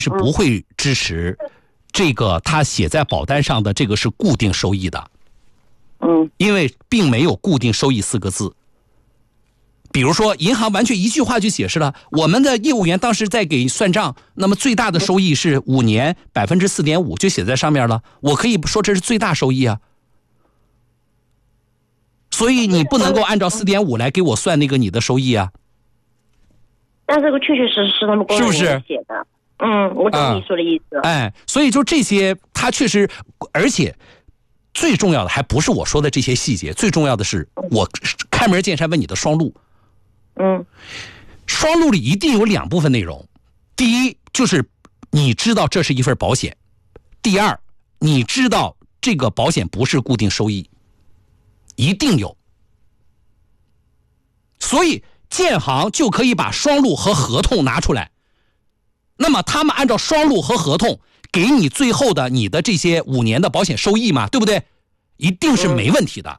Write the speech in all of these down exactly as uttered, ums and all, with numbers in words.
是不会支持这个他写在保单上的这个是固定收益的。 嗯， 因为并没有固定收益四个字。比如说银行完全一句话就解释了，我们的业务员当时在给算账，那么最大的收益是五年百分之四点五，就写在上面了。我可以说这是最大收益啊。所以你不能够按照四点五来给我算那个你的收益啊。 但这个确确实实是他们工作人员写的。嗯，我懂你说的意思。 啊、哎，所以就这些，他确实，而且最重要的还不是我说的这些细节，最重要的是我开门见山问你的双录。 嗯， 双录里一定有两部分内容，第一就是你知道这是一份保险，第二你知道这个保险不是固定收益，一定有。所以建行就可以把双录和合同拿出来，那么他们按照双录和合同给你最后的你的这些五年的保险收益嘛，对不对？一定是没问题的。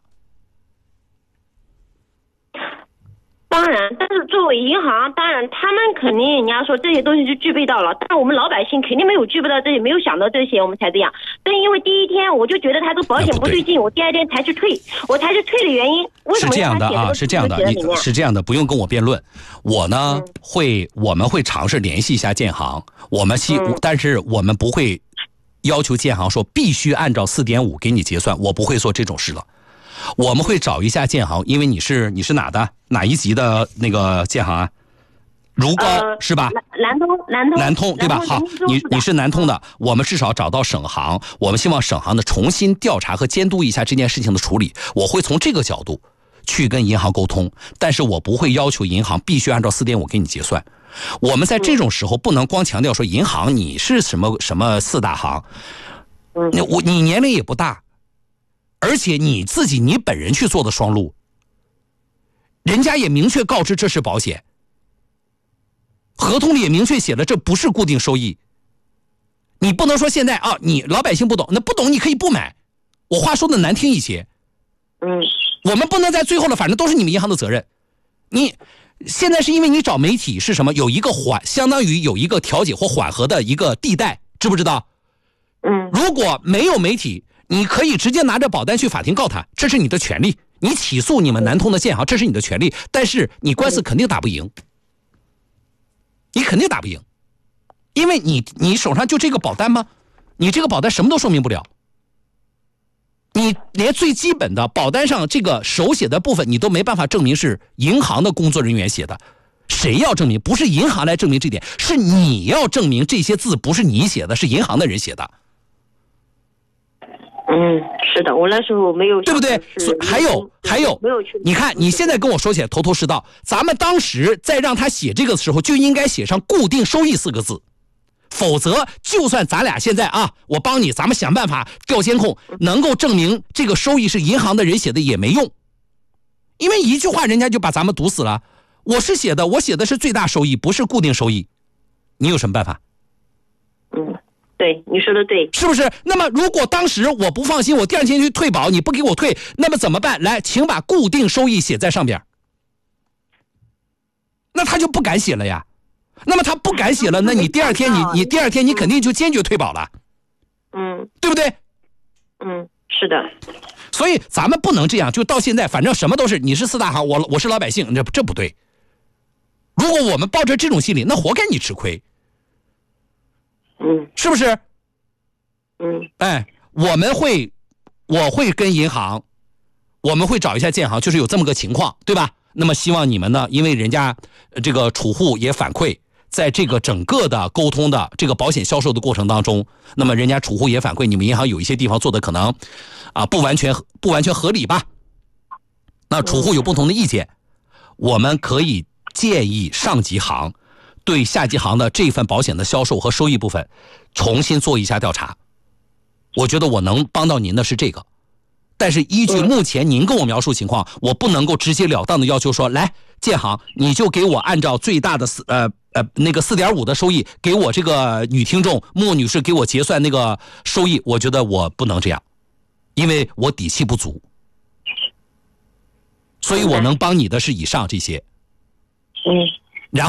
当然，但是作为银行，当然他们肯定人家说这些东西就具备到了，但我们老百姓肯定没有具备到这些，没有想到这些，我们才这样。但因为第一天我就觉得他这个保险不对劲，我第二天才去退，我才去退的原因，为什么是这样的啊？是这样的，你是这样的，不用跟我辩论。我呢、嗯、会，我们会尝试联系一下建行，我们希、嗯，但是我们不会要求建行说必须按照四点五给你结算，我不会做这种事了。我们会找一下建行，因为你是你是哪的哪一级的那个建行啊？如高、呃、是吧？ 南通，南通， 南通对吧？好，你你是南通的，我们至少找到省行，我们希望省行呢重新调查和监督一下这件事情的处理。我会从这个角度去跟银行沟通，但是我不会要求银行必须按照四点五给你结算。我们在这种时候不能光强调说银行你是什么什么四大行， 嗯， 我你年龄也不大。而且你自己你本人去做的双录，人家也明确告知这是保险，合同里也明确写了这不是固定收益。你不能说现在啊，你老百姓不懂，那不懂你可以不买。我话说的难听一些， 嗯， 我们不能在最后了，反正都是你们银行的责任。你现在是因为你找媒体是什么？有一个缓，相当于有一个调解或缓和的一个地带，知不知道？ 嗯， 如果没有媒体，你可以直接拿着保单去法庭告他，这是你的权利。你起诉你们南通的建行，这是你的权利，但是你官司肯定打不赢，你肯定打不赢，因为你你手上就这个保单吗？你这个保单什么都说明不了，你连最基本的保单上这个手写的部分你都没办法证明是银行的工作人员写的。谁要证明？不是银行来证明这点，是你要证明这些字不是你写的，是银行的人写的。 嗯，是的，我那时候没有， 对不对？还有还有， 没有去。 你看你现在跟我说起来头头是道，咱们当时在让他写这个的时候就应该写上固定收益四个字，否则就算咱俩现在啊，我帮你，咱们想办法调监控，能够证明这个收益是银行的人写的也没用，因为一句话人家就把咱们堵死了。我是写的，我写的是最大收益，不是固定收益，你有什么办法？ 嗯。对，你说的对， 是不是？那么如果当时我不放心，我第二天去退保，你不给我退，那么怎么办？来，请把固定收益写在上边。那他就不敢写了呀。那么他不敢写了，那你第二天你你第二天你肯定就坚决退保了。 嗯， 对不对？ 嗯，是的。 所以咱们不能这样，就到现在，反正什么都是你是四大行，我我是老百姓，这这不对。如果我们抱着这种心理，那活该你吃亏。 嗯， 是不是？ 嗯， 哎，我们会，我会跟银行，我们会找一下建行，就是有这么个情况，对吧？那么希望你们呢，因为人家这个储户也反馈，在这个整个的沟通的这个保险销售的过程当中，那么人家储户也反馈，你们银行有一些地方做的可能啊不完全不完全合理吧？那储户有不同的意见，我们可以建议上级行对下级行的这份保险的销售和收益部分重新做一下调查。我觉得我能帮到您的是这个，但是依据目前您跟我描述情况，我不能够直截了当的要求说，来建行你就给我按照最大的呃呃那个 四点五 的收益给我这个女听众莫女士给我结算那个收益，我觉得我不能这样，因为我底气不足，所以我能帮你的是以上这些。 嗯， 然后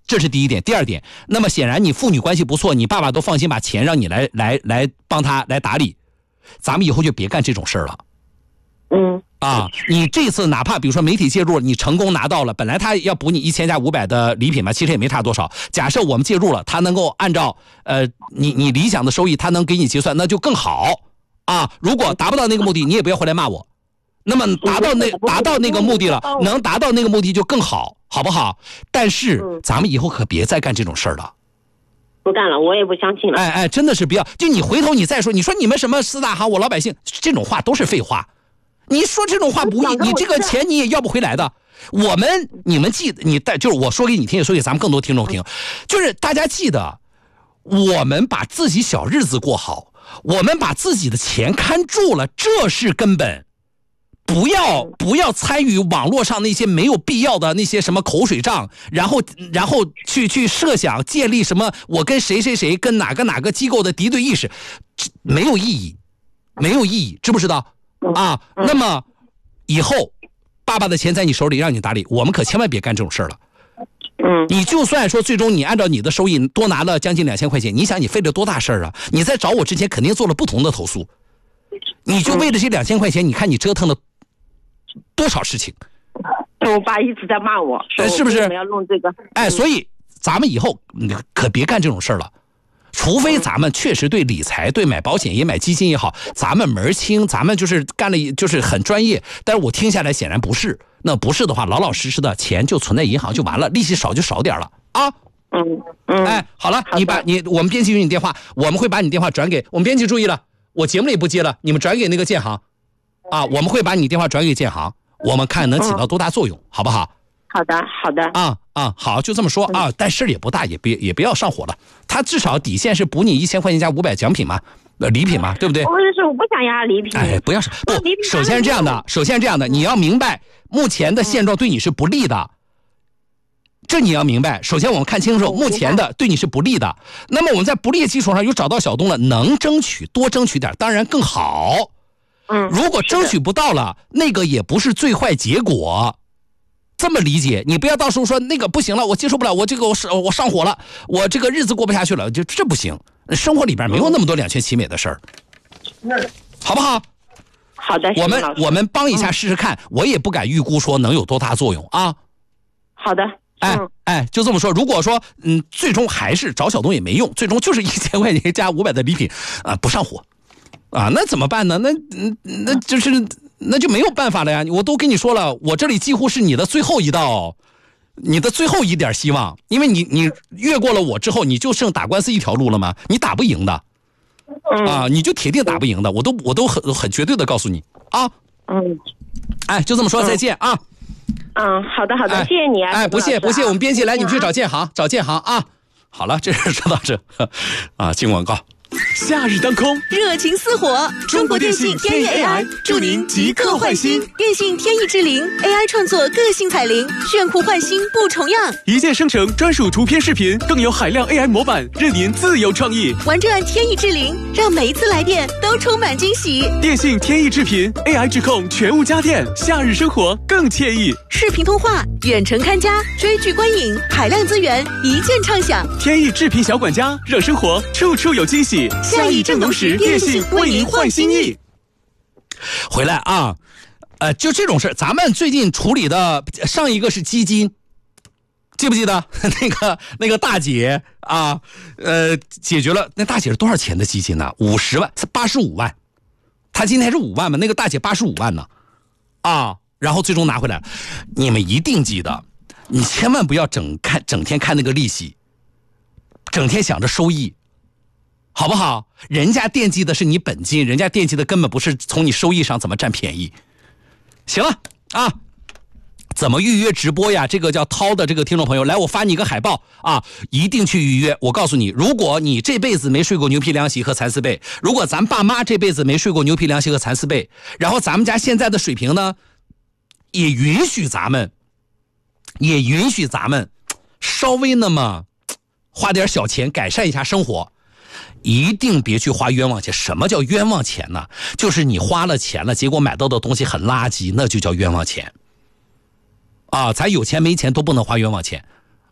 这是第一点。第二点，那么显然你父女关系不错，你爸爸都放心把钱让你来来来帮他来打理，咱们以后就别干这种事儿了。 嗯啊，你这次哪怕比如说媒体介入，你成功拿到了，本来他要补你一千加五百的礼品嘛，其实也没差多少。假设我们介入了，他能够按照呃你你理想的收益，他能给你结算，那就更好啊。如果达不到那个目的，你也不要回来骂我。那么达到那达到那个目的了，能达到那个目的就更好，好不好？但是咱们以后可别再干这种事儿了。 不干了，我也不相信了。 哎哎，真的是不要。就你回头你再说，你说你们什么四大行，我老百姓，这种话都是废话。你说这种话不易，你这个钱你也要不回来的。我们你们记得，你带就是我说给你听，也说给咱们更多听众听，就是大家记得，我们把自己小日子过好，我们把自己的钱看住了，这是根本。不要不要参与网络上那些没有必要的那些什么口水仗，然后然后去去设想建立什么我跟谁谁谁跟哪个哪个机构的敌对意识，没有意义，没有意义，知不知道啊？那么以后爸爸的钱在你手里让你打理，我们可千万别干这种事了。 嗯， 你就算说最终你按照你的收益多拿了将近两千块钱，你想你费了多大事儿啊？你在找我之前肯定做了不同的投诉，你就为了这两千块钱，你看你折腾了多少事情？ 我爸一直在骂我， 哎，是不是？ 要弄这个， 哎，所以咱们以后可别干这种事儿了。除非咱们确实对理财、对买保险也买基金也好，咱们门儿清，咱们就是干了，就是很专业。但是我听下来显然不是，那不是的话，老老实实的钱就存在银行就完了，利息少就少点了啊。 嗯嗯， 哎，好了，你把你我们编辑有你电话，我们会把你电话转给我们编辑注意了，我节目里不接了，你们转给那个建行啊，我们会把你电话转给建行，我们看能起到多大作用，好不好？ 好的，好的。 啊啊，好，就这么说啊，但事儿也不大，也别也不要上火了。他至少底线是补你一千块钱加五百奖品嘛，呃，礼品嘛，对不对？ 我就是我不想要礼品。 哎，不要是不，首先是这样的，首先是这样的，你要明白目前的现状对你是不利的，这你要明白。首先我们看清楚，目前的对你是不利的。那么我们在不利的基础上有找到小东了，能争取多争取点，当然更好。 嗯， 如果争取不到了，那个也不是最坏结果。这么理解，你不要到时候说那个不行了，我接受不了，我这个我上我上火了，我这个日子过不下去了，就这不行。生活里边没有那么多两全其美的事儿，好不好？ 好的， 我们我们帮一下试试看，嗯、我也不敢预估说能有多大作用啊。 好的， 哎、 嗯、 哎，就这么说。如果说嗯，最终还是找小东也没用，最终就是一千块钱加五百的礼品啊，不上火啊，那怎么办呢？那嗯，那就是。那就没有办法了呀！我都跟你说了，我这里几乎是你的最后一道，你的最后一点希望，因为你你越过了我之后，你就剩打官司一条路了吗？你打不赢的，啊，你就铁定打不赢的，我都我都很很绝对的告诉你啊， 嗯， 哎，就这么说，再见啊， 嗯，好的好的，谢谢你啊， 哎，不谢不谢，我们编辑来，你们去找建行，找建行啊，好了，这事说到这，啊，进广告。 夏日当空， 热情似火。 中国电信天翼 A I 祝您即刻换新。 电信天翼之灵 A I 创作个性彩铃，炫酷换新不重样。 一键生成专属图片视频，更有海量 A I 模板，任您自由创意。 玩转天翼之灵，让每一次来电都充满惊喜。 电信天翼智频 A I 智控全屋家电，夏日生活更惬意。 视频通话、远程看家、追剧观影，海量资源一键畅享。 天翼智频小管家，让生活处处有惊喜。 夏意正浓时，电信为您换新意。 回来啊，呃，就这种事，咱们最近处理的上一个是基金，记不记得那个那个大姐啊？呃，解决了那大姐是多少钱的基金呢？五十万，八十五万。她今天是五万嘛？那个大姐八十五万呢？啊，然后最终拿回来。你们一定记得，你千万不要整看整天看那个利息，整天想着收益。好不好？人家惦记的是你本金，人家惦记的根本不是从你收益上怎么占便宜。行了啊，怎么预约直播呀？这个叫涛的这个听众朋友，来，我发你一个海报啊，一定去预约。我告诉你，如果你这辈子没睡过牛皮凉席和蚕丝被，如果咱爸妈这辈子没睡过牛皮凉席和蚕丝被，然后咱们家现在的水平呢，也允许咱们，也允许咱们稍微那么花点小钱改善一下生活。一定别去花冤枉钱。什么叫冤枉钱呢？就是你花了钱了，结果买到的东西很垃圾，那就叫冤枉钱啊！咱有钱没钱都不能花冤枉钱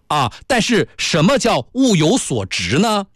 啊，但是什么叫物有所值呢？